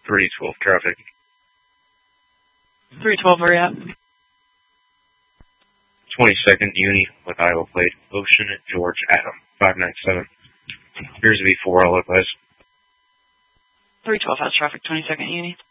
312 traffic. 312, where you at? 22nd Uni with Iowa plate. Ocean George Adam, 597. Appears to be 4 all advice. 312 has traffic, 22nd Uni.